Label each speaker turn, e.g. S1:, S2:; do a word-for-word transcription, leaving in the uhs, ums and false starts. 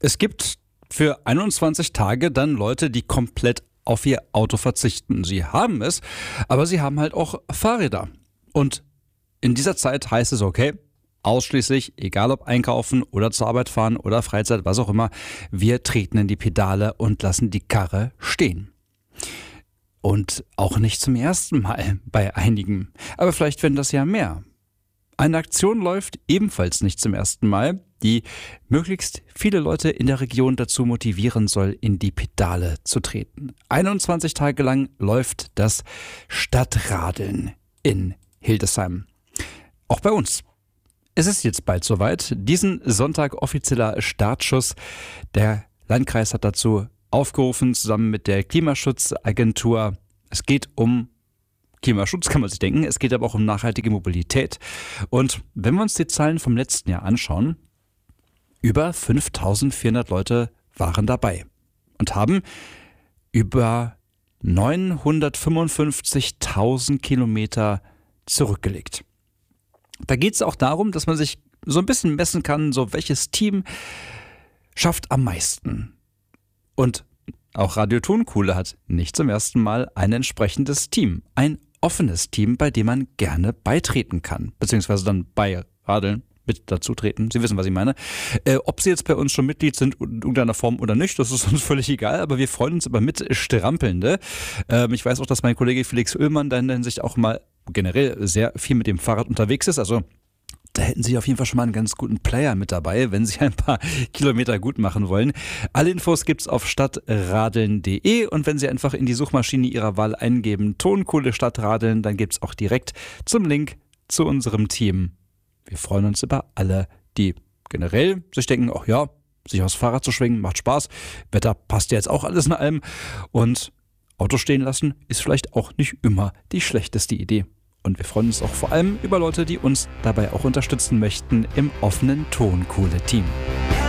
S1: Es gibt für einundzwanzig Tage dann Leute, die komplett auf ihr Auto verzichten. Sie haben es, aber sie haben halt auch Fahrräder. Und in dieser Zeit heißt es, okay, ausschließlich, egal ob einkaufen oder zur Arbeit fahren oder Freizeit, was auch immer, wir treten in die Pedale und lassen die Karre stehen. Und auch nicht zum ersten Mal bei einigen. Aber vielleicht werden das ja mehr. Eine Aktion läuft ebenfalls nicht zum ersten Mal, die möglichst viele Leute in der Region dazu motivieren soll, in die Pedale zu treten. einundzwanzig Tage lang läuft das Stadtradeln in Hildesheim. Auch bei uns. Es ist jetzt bald soweit. Diesen Sonntag offizieller Startschuss. Der Landkreis hat dazu aufgerufen, zusammen mit der Klimaschutzagentur. Es geht um Klimaschutz, kann man sich denken. Es geht aber auch um nachhaltige Mobilität. Und wenn wir uns die Zahlen vom letzten Jahr anschauen, über fünftausendvierhundert Leute waren dabei und haben über neunhundertfünfundfünfzigtausend Kilometer zurückgelegt. Da geht es auch darum, dass man sich so ein bisschen messen kann, so welches Team schafft am meisten. Und auch Radio Tonkuhle hat nicht zum ersten Mal ein entsprechendes Team. Ein offenes Team, bei dem man gerne beitreten kann. Beziehungsweise dann bei Radeln mit dazu treten. Sie wissen, was ich meine. Äh, ob Sie jetzt bei uns schon Mitglied sind in irgendeiner Form oder nicht, das ist uns völlig egal. Aber wir freuen uns über Mitstrampelnde. Ähm, ich weiß auch, dass mein Kollege Felix Oehlmann da in der Hinsicht auch mal generell sehr viel mit dem Fahrrad unterwegs ist. Also da hätten Sie auf jeden Fall schon mal einen ganz guten Player mit dabei, wenn Sie ein paar Kilometer gut machen wollen. Alle Infos gibt's auf stadtradeln punkt de und wenn Sie einfach in die Suchmaschine Ihrer Wahl eingeben, Tonkuhle Stadtradeln, dann gibt's auch direkt zum Link zu unserem Team. Wir freuen uns über alle, die generell sich denken, ach ja, sich aufs Fahrrad zu schwingen, macht Spaß. Wetter passt ja jetzt auch alles in allem. Und Auto stehen lassen ist vielleicht auch nicht immer die schlechteste Idee. Und wir freuen uns auch vor allem über Leute, die uns dabei auch unterstützen möchten im offenen Tonkuhle-Team.